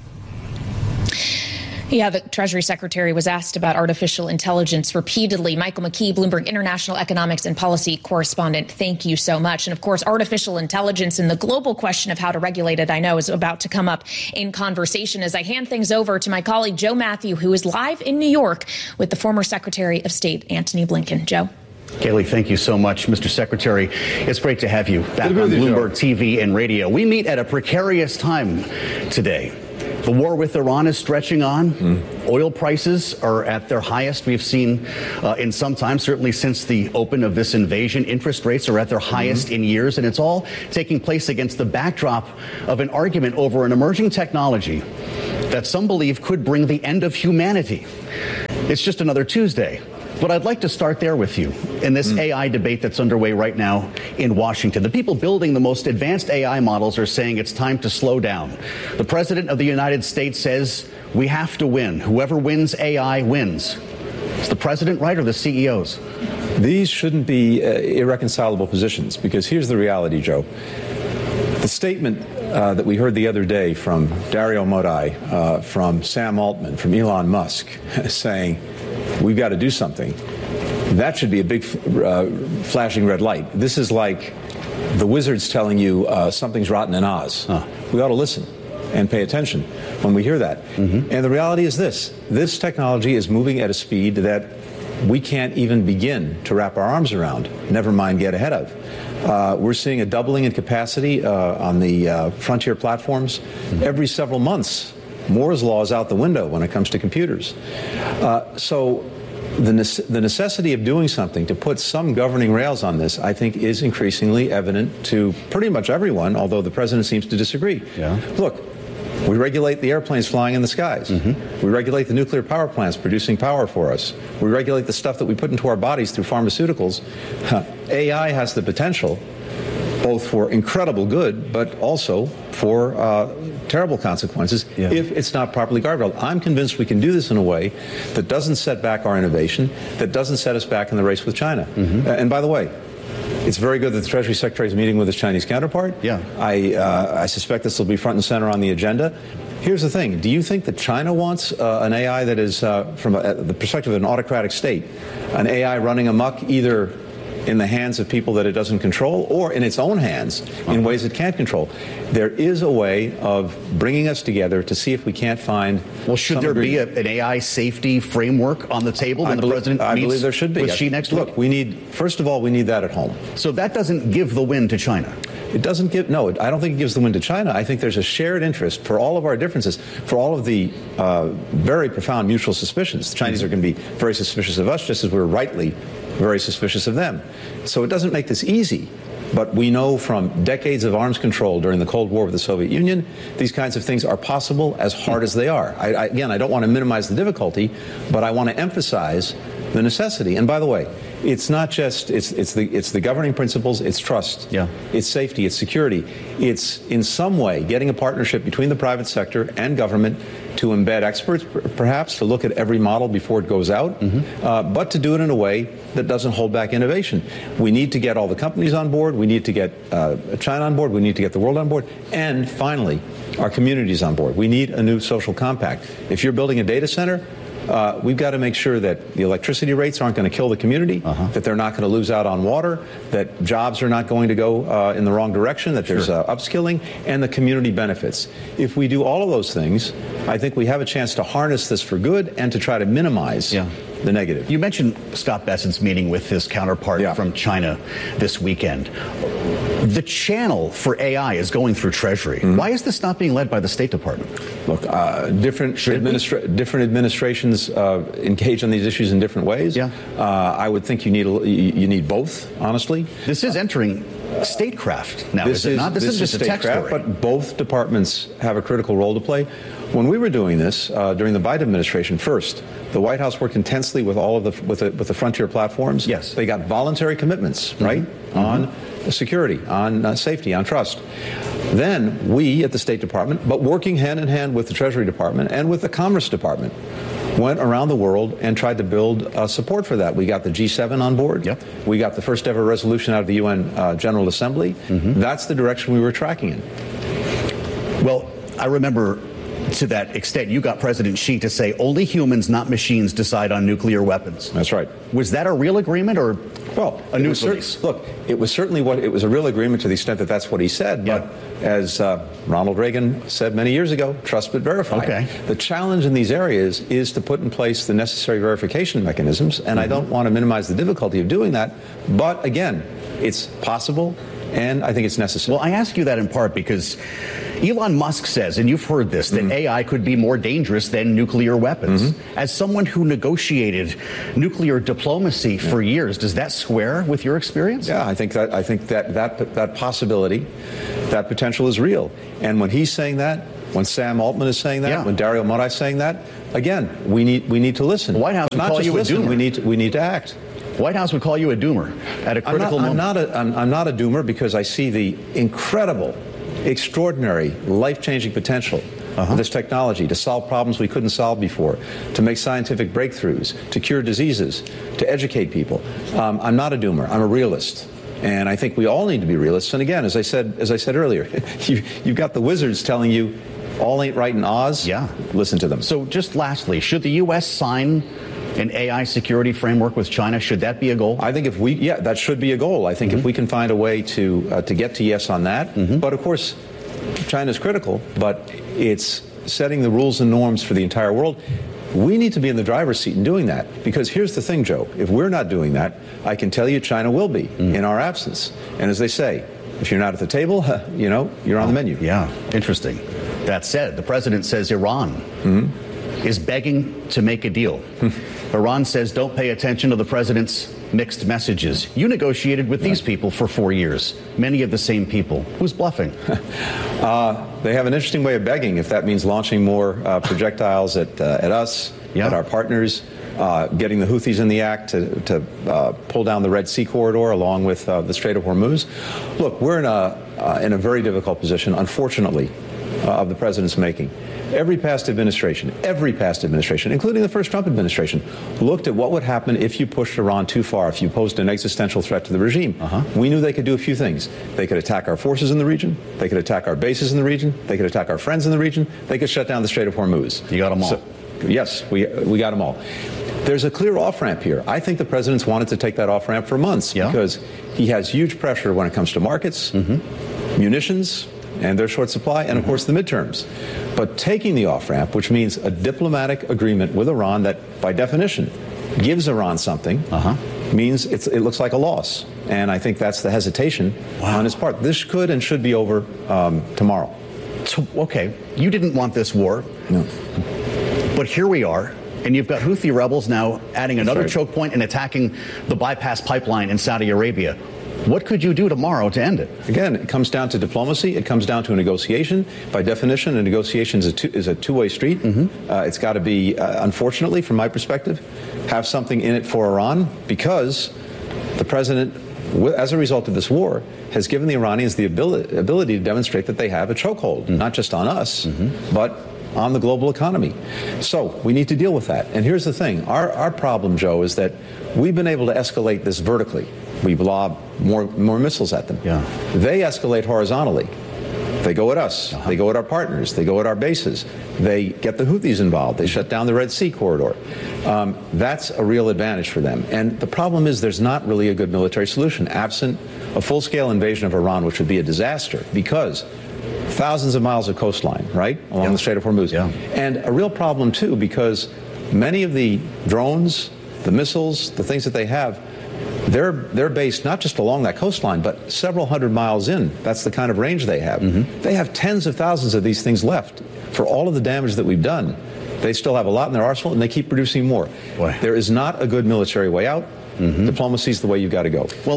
Yeah, the Treasury Secretary was asked about artificial intelligence repeatedly. Michael McKee, Bloomberg International Economics and Policy Correspondent, thank you so much. And of course, artificial intelligence and the global question of how to regulate it, I know, is about to come up in conversation as I hand things over to my colleague, Joe Matthew, who is live in New York with the former Secretary of State, Antony Blinken. Joe. Kayleigh, thank you so much. Mister Secretary, it's great to have you back on Bloomberg T V and radio. We meet at a precarious time today. The war with Iran is stretching on. Mm. Oil prices are at their highest we've seen uh, in some time, certainly since the open of this invasion. Interest rates are at their highest mm-hmm. in years, and it's all taking place against the backdrop of an argument over an emerging technology that some believe could bring the end of humanity. It's just another Tuesday. But I'd like to start there with you in this mm. A I debate that's underway right now in Washington. The people building the most advanced A I models are saying it's time to slow down. The President of the United States says we have to win. Whoever wins A I wins. Is the President right or the C E Os? These shouldn't be uh, irreconcilable positions, because here's the reality, Joe. The statement uh, that we heard the other day from Dario Modi, uh, from Sam Altman, from Elon Musk, saying, we've got to do something. That should be a big uh, flashing red light. This is like the wizards telling you uh, something's rotten in Oz. Huh. We ought to listen and pay attention when we hear that. Mm-hmm. And the reality is this. This technology is moving at a speed that we can't even begin to wrap our arms around, never mind get ahead of. Uh, we're seeing a doubling in capacity uh, on the uh, frontier platforms mm-hmm. every several months. Moore's law is out the window when it comes to computers. Uh, so the, ne- the necessity of doing something to put some governing rails on this, I think, is increasingly evident to pretty much everyone, although the president seems to disagree. Yeah. Look, we regulate the airplanes flying in the skies. Mm-hmm. We regulate the nuclear power plants producing power for us. We regulate the stuff that we put into our bodies through pharmaceuticals. Uh, A I has the potential both for incredible good, but also for uh, terrible consequences yeah. if it's not properly guardrailed. I'm convinced we can do this in a way that doesn't set back our innovation, that doesn't set us back in the race with China. Mm-hmm. Uh, and by the way, it's very good that the Treasury Secretary is meeting with his Chinese counterpart. Yeah. I, uh, I suspect this will be front and center on the agenda. Here's the thing. Do you think that China wants uh, an A I that is, uh, from a, the perspective of an autocratic state, an A I running amok either in the hands of people that it doesn't control or in its own hands uh-huh. in ways it can't control? There is a way of bringing us together to see if we can't find. Well, should there agreement. be a, an A I safety framework on the table when I the believe, president I meets believe there should be. with Xi next Look, week? we need, first of all, we need that at home. So that doesn't give the win to China. It doesn't give, no, I don't think it gives the win to China. I think there's a shared interest for all of our differences, for all of the uh, very profound mutual suspicions. The Chinese are going to be very suspicious of us, just as we're rightly very suspicious of them. So it doesn't make this easy. But we know from decades of arms control during the Cold War with the Soviet Union, these kinds of things are possible, as hard as they are. I, I, again, I don't want to minimize the difficulty, but I want to emphasize the necessity. And by the way, it's not just, it's, it's, the, it's the governing principles, it's trust, yeah. it's safety, it's security. It's in some way getting a partnership between the private sector and government to embed experts, perhaps, to look at every model before it goes out, mm-hmm. uh, but to do it in a way that doesn't hold back innovation. We need to get all the companies on board. We need to get uh, China on board. We need to get the world on board. And finally, our communities on board. We need a new social compact. If you're building a data center, Uh, we've got to make sure that the electricity rates aren't going to kill the community, uh-huh. that they're not going to lose out on water, that jobs are not going to go uh, in the wrong direction, that there's sure. uh, upskilling, and the community benefits. If we do all of those things, I think we have a chance to harness this for good and to try to minimize yeah. the negative. You mentioned Scott Bessent's meeting with his counterpart yeah. from China this weekend. The channel for A I is going through Treasury. Mm-hmm. Why is this not being led by the State Department? Look, uh, different, administra- different administrations uh, engage on these issues in different ways. Yeah. Uh, I would think you need a, you need both, honestly. This is entering statecraft now, this is it is, not? This, this is just is a tech statecraft, story. but both departments have a critical role to play. When we were doing this uh, during the Biden administration, first, the White House worked intensely with all of the with the, with the frontier platforms. Yes, they got voluntary commitments, mm-hmm. right, mm-hmm. on security, on uh, safety, on trust. Then we at the State Department, but working hand in hand with the Treasury Department and with the Commerce Department, went around the world and tried to build uh, support for that. We got the G seven on board. Yep. We got the first ever resolution out of the U N uh, General Assembly. Mm-hmm. That's the direction we were tracking in. Well, I remember to that extent, you got President Xi to say only humans, not machines, decide on nuclear weapons. That's right. Was that a real agreement or well, a news release? Look, it was certainly what it was a real agreement to the extent that that's what he said. Yeah. But as uh, Ronald Reagan said many years ago, trust but verify. Okay. The challenge in these areas is to put in place the necessary verification mechanisms, and mm-hmm. I don't want to minimize the difficulty of doing that. But again, it's possible, and I think it's necessary. Well, I ask you that in part because Elon Musk says, and you've heard this, that mm-hmm. A I could be more dangerous than nuclear weapons. Mm-hmm. As someone who negotiated nuclear diplomacy yeah. for years, does that square with your experience? Yeah, I think that I think that that that possibility, that potential is real. And when he's saying that, when Sam Altman is saying that, yeah. when Dario Modi is saying that, again, we need we need to listen. The White House would Not call just you listen, a doomer. We need to, we need to act. White House would call you a doomer at a critical I'm not, moment. I'm not a, I'm, I'm not a doomer because I see the incredible, extraordinary, life-changing potential uh-huh. of this technology to solve problems we couldn't solve before, to make scientific breakthroughs, to cure diseases, to educate people. Um, I'm not a doomer. I'm a realist. And I think we all need to be realists. And again, as I said, as I said earlier, you, you've got the wizards telling you all ain't right in Oz. Yeah. Listen to them. So just lastly, should the U S sign an A I security framework with China? Should that be a goal? I think if we, yeah, that should be a goal. I think mm-hmm. if we can find a way to uh, to get to yes on that. Mm-hmm. But of course, China's critical, but it's setting the rules and norms for the entire world. We need to be in the driver's seat in doing that. Because here's the thing, Joe. If we're not doing that, I can tell you China will be mm. in our absence. And as they say, if you're not at the table, you know, you're on the menu. Yeah, interesting. That said, the president says Iran mm-hmm. is begging to make a deal. Iran says don't pay attention to the president's mixed messages. You negotiated with these people for four years, many of the same people. Who's bluffing? uh, they have an interesting way of begging, if that means launching more uh, projectiles at, uh, at us, yeah. at our partners, uh, getting the Houthis in the act to, to uh, pull down the Red Sea corridor along with uh, the Strait of Hormuz. Look, we're in a, uh, in a very difficult position, unfortunately, uh, of the president's making. Every past administration, every past administration, including the first Trump administration, looked at what would happen if you pushed Iran too far, if you posed an existential threat to the regime. Uh-huh. We knew they could do a few things. They could attack our forces in the region. They could attack our bases in the region. They could attack our friends in the region. They could shut down the Strait of Hormuz. You got them all. So, yes, we we got them all. There's a clear off-ramp here. I think the president's wanted to take that off-ramp for months yeah. because he has huge pressure when it comes to markets, mm-hmm. munitions, and their short supply, and of course the midterms. But taking the off-ramp, which means a diplomatic agreement with Iran that, by definition, gives Iran something, uh-huh. means it's, it looks like a loss. And I think that's the hesitation wow. on his part. This could and should be over um, tomorrow. So, okay, you didn't want this war. No. But here we are. And you've got Houthi rebels now adding another right. choke point and attacking the bypass pipeline in Saudi Arabia. What could you do tomorrow to end it? Again, it comes down to diplomacy. It comes down to a negotiation. By definition, a negotiation is a, two, is a two-way street. Mm-hmm. Uh, it's got to be, uh, unfortunately, from my perspective, have something in it for Iran because the president, as a result of this war, has given the Iranians the ability, ability to demonstrate that they have a chokehold, mm-hmm. not just on us, mm-hmm. but on the global economy. So we need to deal with that. And here's the thing. Our, our problem, Joe, is that we've been able to escalate this vertically. We lob more more missiles at them. Yeah. They escalate horizontally. They go at us. Uh-huh. They go at our partners. They go at our bases. They get the Houthis involved. They shut down the Red Sea corridor. Um, that's a real advantage for them. And the problem is there's not really a good military solution, absent a full-scale invasion of Iran, which would be a disaster because thousands of miles of coastline, right, along yeah. the Strait of Hormuz. Yeah. And a real problem, too, because many of the drones, the missiles, the things that they have, They're they're based not just along that coastline, but several hundred miles in. That's the kind of range they have. Mm-hmm. They have tens of thousands of these things left. For all of the damage that we've done, they still have a lot in their arsenal, and they keep producing more. Boy. There is not a good military way out. Mm-hmm. Diplomacy is the way you've got to go. Well,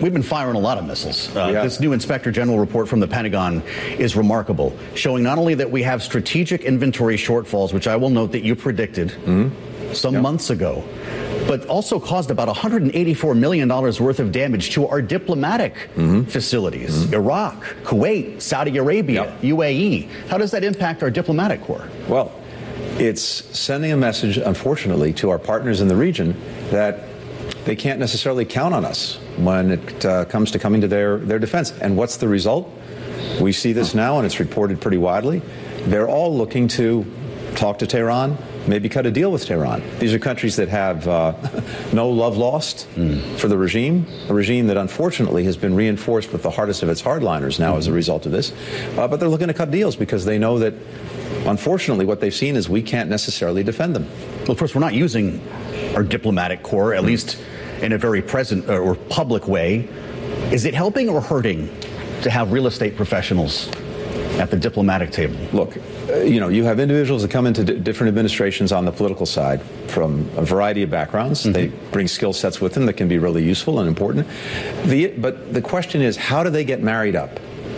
We've been firing a lot of missiles. Uh, this new Inspector General report from the Pentagon is remarkable, showing not only that we have strategic inventory shortfalls, which I will note that you predicted mm-hmm. some yep. months ago, but also caused about one hundred eighty-four million dollars worth of damage to our diplomatic mm-hmm. facilities, mm-hmm. Iraq, Kuwait, Saudi Arabia, yep. U A E. How does that impact our diplomatic corps? Well, it's sending a message, unfortunately, to our partners in the region that they can't necessarily count on us when it uh, comes to coming to their, their defense. And what's the result? We see this now, and it's reported pretty widely. They're all looking to talk to Tehran, maybe cut a deal with Tehran. These are countries that have uh, no love lost mm. for the regime, a regime that unfortunately has been reinforced with the hardest of its hardliners now mm-hmm. as a result of this. Uh, but they're looking to cut deals because they know that, unfortunately, what they've seen is we can't necessarily defend them. Well, of course, we're not using our diplomatic corps, at mm. least in a very present uh, or public way. Is it helping or hurting to have real estate professionals at the diplomatic table? Look, uh, you know, you have individuals that come into d- different administrations on the political side from a variety of backgrounds. Mm-hmm. They bring skill sets with them that can be really useful and important. The, but the question is, how do they get married up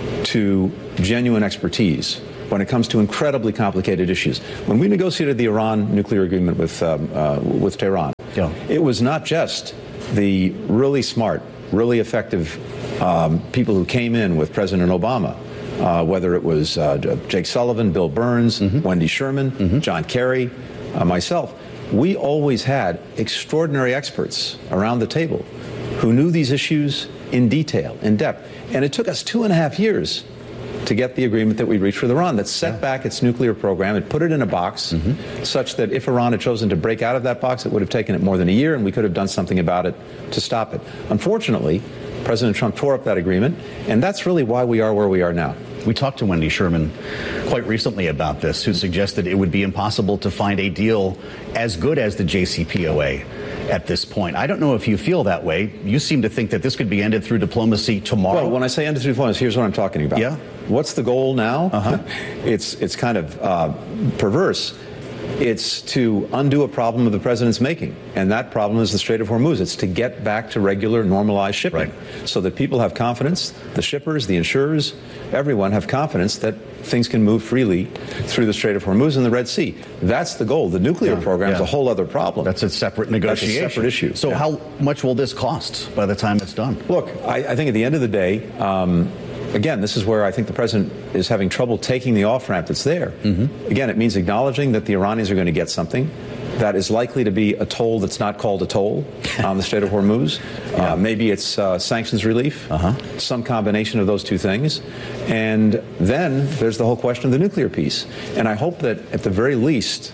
to genuine expertise when it comes to incredibly complicated issues? When we negotiated the Iran nuclear agreement with, um, uh, with Tehran, yeah. it was not just the really smart, really effective um, people who came in with President Obama. Uh, whether it was uh, Jake Sullivan, Bill Burns, mm-hmm. Wendy Sherman, mm-hmm. John Kerry, uh, myself, we always had extraordinary experts around the table who knew these issues in detail, in depth. And it took us two and a half years to get the agreement that we reached with Iran that set yeah. back its nuclear program and put it in a box mm-hmm. such that if Iran had chosen to break out of that box, it would have taken it more than a year, and we could have done something about it to stop it. Unfortunately, President Trump tore up that agreement, and that's really why we are where we are now. We talked to Wendy Sherman quite recently about this, who suggested it would be impossible to find a deal as good as the J C P O A at this point. I don't know if you feel that way. You seem to think that this could be ended through diplomacy tomorrow. Well, when I say ended through diplomacy, here's what I'm talking about. Yeah. What's the goal now? Uh-huh. it's it's kind of uh, perverse. It's to undo a problem of the president's making, and that problem is the Strait of Hormuz. It's to get back to regular, normalized shipping, right. so that people have confidence, the shippers, the insurers, everyone have confidence that things can move freely through the Strait of Hormuz and the Red Sea. That's the goal. The nuclear yeah, program is yeah. a whole other problem. That's a separate negotiation. That's a separate issue. So yeah. how much will this cost by the time it's done? Look, I, I think at the end of the day, um, again, this is where I think the president is having trouble taking the off-ramp that's there. Mm-hmm. Again, it means acknowledging that the Iranians are going to get something that is likely to be a toll that's not called a toll on the Strait of Hormuz. yeah. uh, maybe it's uh, sanctions relief, uh-huh. some combination of those two things. And then there's the whole question of the nuclear piece. And I hope that at the very least,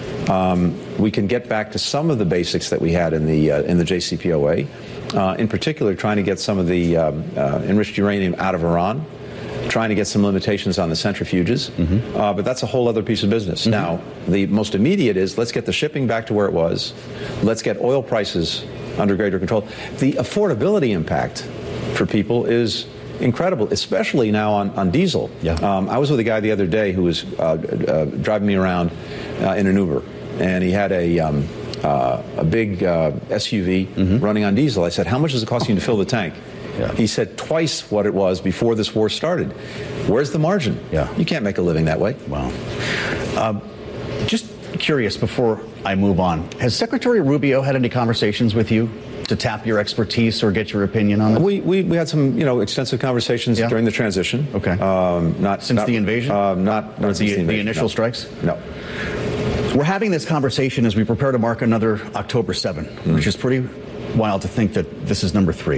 um, we can get back to some of the basics that we had in the uh, in the J C P O A. Uh, in particular, trying to get some of the um, uh, enriched uranium out of Iran, trying to get some limitations on the centrifuges. Mm-hmm. Uh, but that's a whole other piece of business. Mm-hmm. Now, the most immediate is let's get the shipping back to where it was. Let's get oil prices under greater control. The affordability impact for people is incredible, especially now on, on diesel. Yeah. Um, I was with a guy the other day who was uh, uh, driving me around uh, in an Uber, and he had a... Um, Uh, a big uh, S U V mm-hmm. running on diesel. I said, how much does it cost you to fill the tank? Yeah. He said twice what it was before this war started. Where's the margin? Yeah. You can't make a living that way. Wow. Um, just curious before I move on, has Secretary Rubio had any conversations with you to tap your expertise or get your opinion on it? We, we we had some, you know, extensive conversations yeah. during the transition. Okay. Um, not since not, the invasion? Uh, not not the, since the, invasion, the initial no. strikes? No. We're having this conversation as we prepare to mark another October seventh, mm. which is pretty wild to think that this is number three.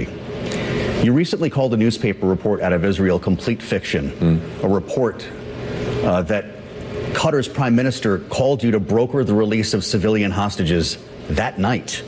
You recently called a newspaper report out of Israel complete fiction, mm. a report uh, that Qatar's prime minister called you to broker the release of civilian hostages that night.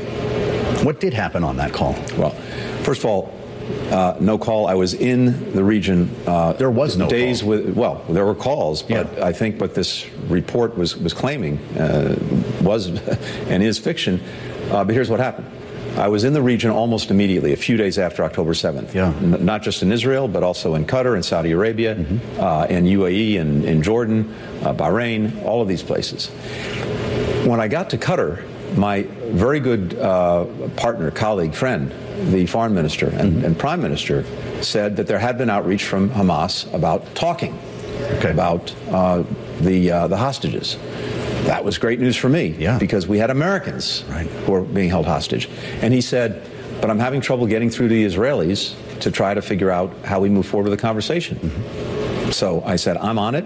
Mm. What did happen on that call? Well, first of all, Uh, no call. I was in the region. Uh, there was no days call. with. Well, there were calls, but yeah. I think what this report was was claiming uh, was and is fiction. Uh, but here's what happened. I was in the region almost immediately, a few days after October seventh. Yeah. N- not just in Israel, but also in Qatar and Saudi Arabia, mm-hmm. uh, in U A E and in Jordan, uh, Bahrain, all of these places. When I got to Qatar, my very good uh, partner, colleague, friend, the foreign minister and, mm-hmm. and prime minister, said that there had been outreach from Hamas about talking okay. about uh, the uh, the hostages. That was great news for me yeah. because we had Americans right. who were being held hostage. And he said, but I'm having trouble getting through to the Israelis to try to figure out how we move forward with the conversation. Mm-hmm. So I said, I'm on it.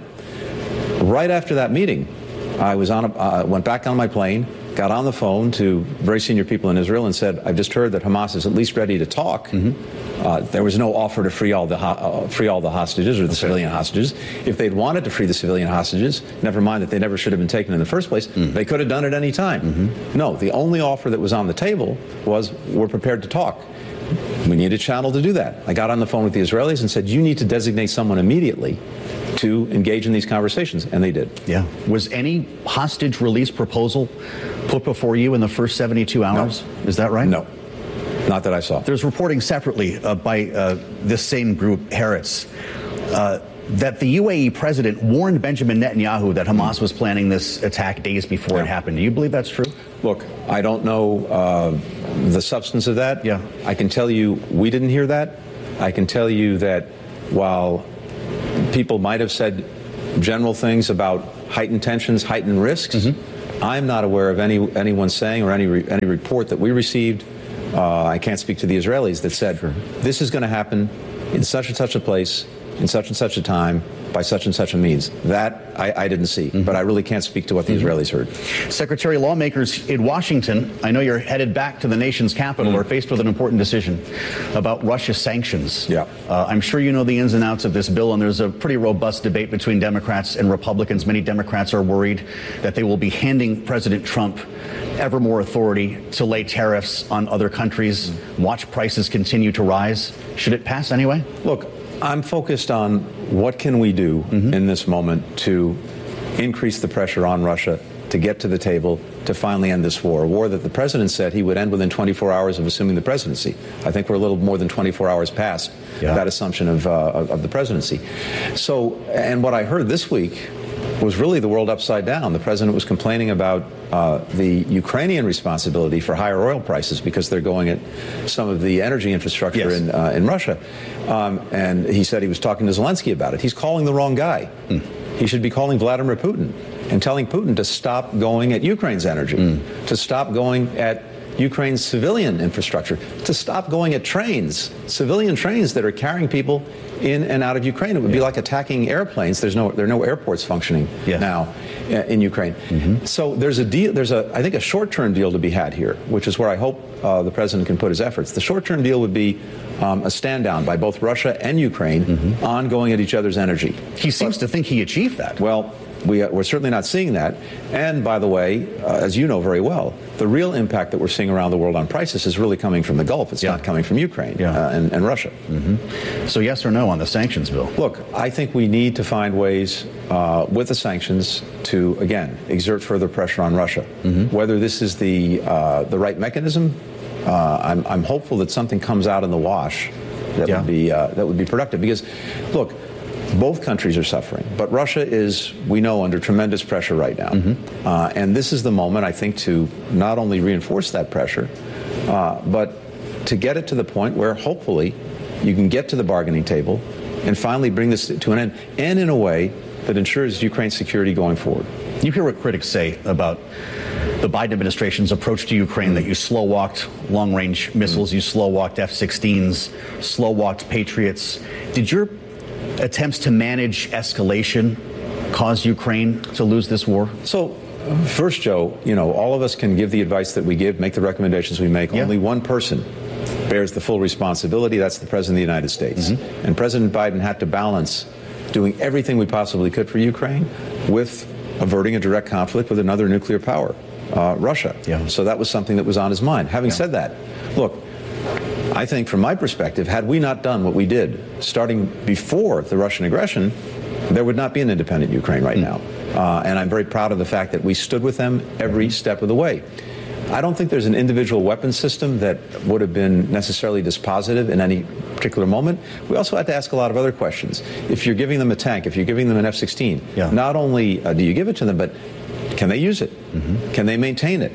Right after that meeting, I was on a, uh, went back on my plane, got on the phone to very senior people in Israel and said, I've just heard that Hamas is at least ready to talk. Mm-hmm. Uh, there was no offer to free all the ho- uh, free all the hostages or the okay. civilian hostages. If they'd wanted to free the civilian hostages, never mind that they never should have been taken in the first place, mm. they could have done it any time. Mm-hmm. No, the only offer that was on the table was we're prepared to talk. We need a channel to do that. I got on the phone with the Israelis and said, you need to designate someone immediately to engage in these conversations, and they did. Yeah. Was any hostage release proposal put before you in the first seventy-two hours? No. Is that right? No. Not that I saw. There's reporting separately uh, by uh, this same group, Haaretz, uh, that the U A E president warned Benjamin Netanyahu that Hamas was planning this attack days before yeah. it happened. Do you believe that's true? Look, I don't know uh, the substance of that. Yeah. I can tell you we didn't hear that. I can tell you that while people might have said general things about heightened tensions, heightened risks, mm-hmm. I'm not aware of any anyone saying or any re- any report that we received. Uh, I can't speak to the Israelis that said sure. this is going to happen in such and such a place, in such and such a time, by such and such a means. That I, I didn't see, mm-hmm. but I really can't speak to what the mm-hmm. Israelis heard. Secretary, lawmakers in Washington, I know you're headed back to the nation's capital, mm-hmm. are faced with an important decision about Russia sanctions. Yeah. Uh, I'm sure you know the ins and outs of this bill, and there's a pretty robust debate between Democrats and Republicans. Many Democrats are worried that they will be handing President Trump ever more authority to lay tariffs on other countries, mm-hmm. watch prices continue to rise. Should it pass anyway? Look, I'm focused on what can we do mm-hmm. in this moment to increase the pressure on Russia to get to the table to finally end this war, a war that the president said he would end within twenty-four hours of assuming the presidency. I think we're a little more than twenty-four hours past yeah. that assumption of, uh, of, of the presidency. So, and what I heard this week was really the world upside down. The president was complaining about uh, the Ukrainian responsibility for higher oil prices because they're going at some of the energy infrastructure yes. in uh, in Russia. Um, and he said he was talking to Zelensky about it. He's calling the wrong guy. Mm. He should be calling Vladimir Putin and telling Putin to stop going at Ukraine's energy, mm. to stop going at Ukraine's civilian infrastructure, to stop going at trains, civilian trains that are carrying people in and out of Ukraine. It would yeah. be like attacking airplanes. There's no there are no airports functioning yeah. now in Ukraine. Mm-hmm. So there's a deal. There's a I think a short-term deal to be had here, which is where I hope uh, the president can put his efforts. The short-term deal would be um, a stand down by both Russia and Ukraine mm-hmm. on going at each other's energy. He seems but, to think he achieved that. Well, we, uh, we're certainly not seeing that. And by the way, uh, as you know very well, the real impact that we're seeing around the world on prices is really coming from the Gulf. It's yeah. not coming from Ukraine yeah. uh, and, and Russia. Mm-hmm. So yes or no on the sanctions bill? Look, I think we need to find ways uh, with the sanctions to, again, exert further pressure on Russia. Mm-hmm. Whether this is the uh, the right mechanism, uh, I'm, I'm hopeful that something comes out in the wash that yeah. would be uh, that would be productive. Because, look, both countries are suffering, but Russia is, we know, under tremendous pressure right now. Mm-hmm. Uh, and this is the moment, I think, to not only reinforce that pressure, uh, but to get it to the point where hopefully you can get to the bargaining table and finally bring this to an end, and in a way that ensures Ukraine's security going forward. You hear what critics say about the Biden administration's approach to Ukraine, mm. that you slow-walked long-range missiles, mm. you slow-walked F sixteens, slow-walked Patriots. Did your attempts to manage escalation cause Ukraine to lose this war? So, first, Joe, you know, all of us can give the advice that we give, make the recommendations we make. Yeah. Only one person bears the full responsibility. That's the President of the United States. Mm-hmm. And President Biden had to balance doing everything we possibly could for Ukraine with averting a direct conflict with another nuclear power, uh, Russia. Yeah. So that was something that was on his mind. Having yeah. said that, look, I think from my perspective, had we not done what we did starting before the Russian aggression, there would not be an independent Ukraine right mm. now. Uh, and I'm very proud of the fact that we stood with them every step of the way. I don't think there's an individual weapon system that would have been necessarily dispositive in any particular moment. We also had to ask a lot of other questions. If you're giving them a tank, if you're giving them an F sixteen, yeah. not only uh, do you give it to them, but can they use it? Mm-hmm. Can they maintain it?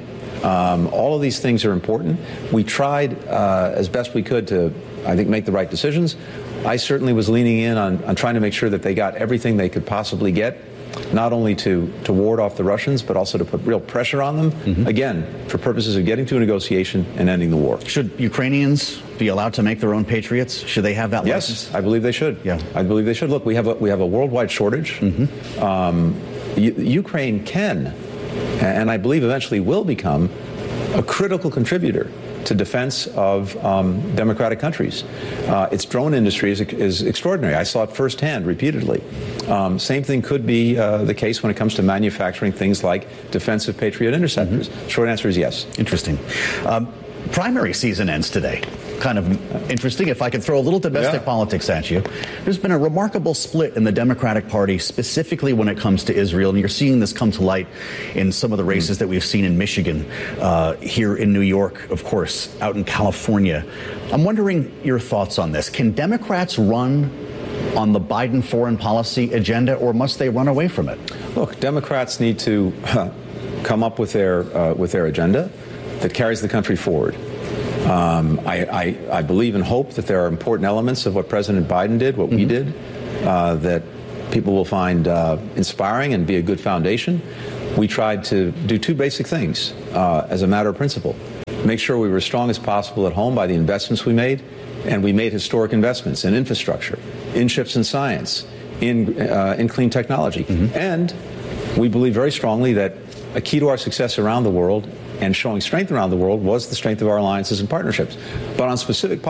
Um, all of these things are important. We tried uh, as best we could to, I think, make the right decisions. I certainly was leaning in on, on trying to make sure that they got everything they could possibly get, not only to, to ward off the Russians, but also to put real pressure on them, mm-hmm. again, for purposes of getting to a negotiation and ending the war. Should Ukrainians be allowed to make their own patriots? Should they have that yes, license? I believe they should. Yeah, I believe they should. Look, we have a, we have a worldwide shortage. Mm-hmm. Um, U- Ukraine can, and I believe eventually will become, a critical contributor to defense of um, democratic countries. Uh, its drone industry is, is extraordinary. I saw it firsthand repeatedly. Um, same thing could be uh, the case when it comes to manufacturing things like defensive Patriot interceptors. Mm-hmm. Short answer is yes. Interesting. Um, primary season ends today. Kind of interesting. If I could throw a little domestic yeah. politics at you, there's been a remarkable split in the Democratic Party, specifically when it comes to Israel. And you're seeing this come to light in some of the races mm. that we've seen in Michigan, uh, here in New York, of course, out in California. I'm wondering your thoughts on this. Can Democrats run on the Biden foreign policy agenda, or must they run away from it? Look, Democrats need to uh, come up with their uh, with their agenda that carries the country forward. Um, I, I, I believe and hope that there are important elements of what President Biden did, what mm-hmm. we did, uh, that people will find uh, inspiring and be a good foundation. We tried to do two basic things uh, as a matter of principle. Make sure we were as strong as possible at home by the investments we made, and we made historic investments in infrastructure, in chips and science, in, uh, in clean technology. Mm-hmm. And we believe very strongly that a key to our success around the world and showing strength around the world was the strength of our alliances and partnerships. But on specific